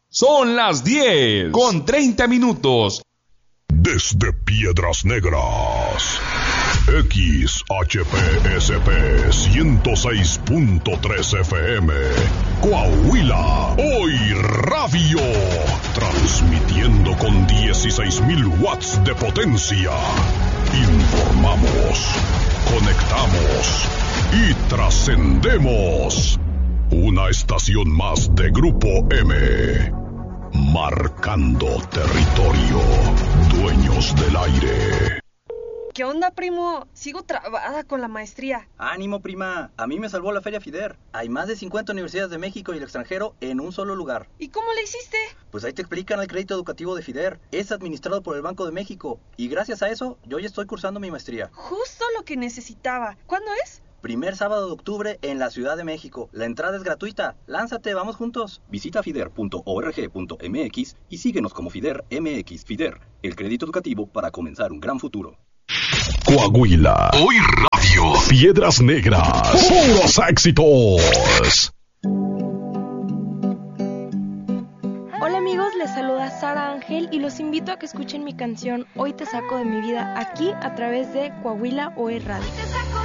Son las 10:30. Desde Piedras Negras, XHPSP 106.3 FM, Coahuila, Hoy Radio, transmitiendo con 16,000 watts de potencia. Informamos, conectamos y trascendemos. Una estación más de Grupo M. Marcando territorio, dueños del aire. ¿Qué onda, primo? Sigo trabada con la maestría. Ánimo, prima. A mí me salvó la Feria FIDER. Hay más de 50 universidades de México y el extranjero en un solo lugar. ¿Y cómo le hiciste? Pues ahí te explican el crédito educativo de FIDER. Es administrado por el Banco de México. Y gracias a eso, yo ya estoy cursando mi maestría. Justo lo que necesitaba. ¿Cuándo es? Primer sábado de octubre en la Ciudad de México. La entrada es gratuita. Lánzate, vamos juntos. Visita fider.org.mx y síguenos como FIDER MX. FIDER, el crédito educativo para comenzar un gran futuro. Coahuila, Hoy Radio, Piedras Negras, puros éxitos. Hola amigos, les saluda Sara Ángel y los invito a que escuchen mi canción Hoy te saco de mi vida aquí a través de Coahuila Hoy Radio.